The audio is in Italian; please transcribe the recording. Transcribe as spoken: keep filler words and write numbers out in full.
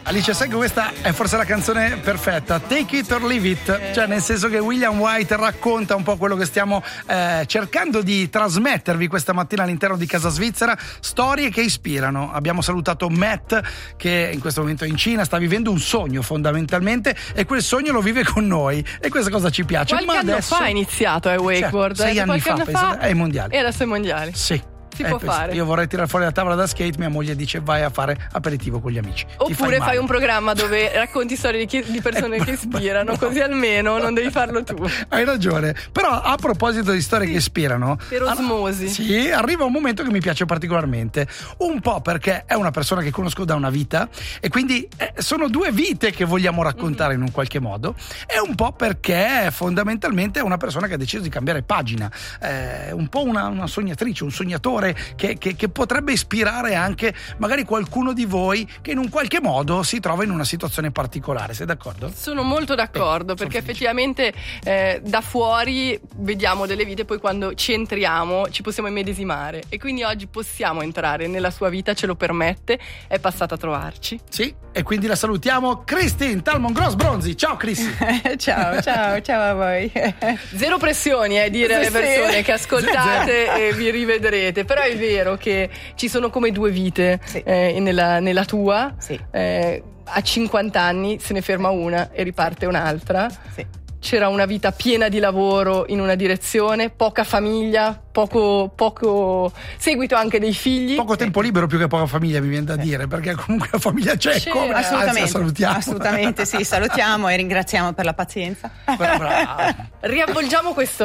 Alice, sai che questa è forse la canzone perfetta, Take It or Leave It, cioè nel senso che William White racconta un po' quello che stiamo eh, cercando di trasmettervi questa mattina all'interno di Casa Svizzera, storie che ispirano. Abbiamo salutato Matt che in questo momento è in Cina, sta vivendo un sogno fondamentalmente e quel sogno lo vive con noi e questa cosa ci piace. Qualche Ma anno adesso... fa è iniziato ai wakeboard, certo, sei eh, anni fa, anno penso, fa è ai mondiali e adesso ai mondiali. Sì. Si eh, può penso, fare. Io vorrei tirare fuori la tavola da skate, mia moglie dice vai a fare aperitivo con gli amici. Oppure fai, fai un programma dove racconti storie di, chi, di persone eh, che ispirano, così almeno non devi farlo tu. Hai ragione. Però a proposito di storie sì. che ispirano, per osmosi. Sì, arriva un momento che mi piace particolarmente. Un po' perché è una persona che conosco da una vita e quindi eh, sono due vite che vogliamo raccontare mm-hmm. in un qualche modo. E un po' perché fondamentalmente è una persona che ha deciso di cambiare pagina. Eh, un po' una, una sognatrice, un sognatore che, che, che potrebbe ispirare anche magari qualcuno di voi che in un qualche modo si trova in una situazione particolare. Sei d'accordo? Sono molto d'accordo eh, perché effettivamente eh, da fuori vediamo delle vite, poi quando ci entriamo ci possiamo immedesimare e quindi oggi possiamo entrare nella sua vita, ce lo permette, è passata a trovarci. Sì, e quindi la salutiamo, Christine Talmon Gross Bronzi. Ciao Christine. Ciao, ciao, ciao a voi. Zero pressioni eh, dire alle persone sì. che ascoltate e vi rivedrete, però è vero che ci sono come due vite sì. eh, nella, nella tua sì. eh, a cinquanta anni se ne ferma una e riparte un'altra sì. C'era una vita piena di lavoro in una direzione, poca famiglia, poco, poco seguito anche dei figli. Poco tempo libero più che poca famiglia, mi viene da dire, perché comunque la famiglia c'è. c'è. Come? Assolutamente, Anzi, salutiamo. assolutamente sì, salutiamo e ringraziamo per la pazienza. Brava. Riavvolgiamo questo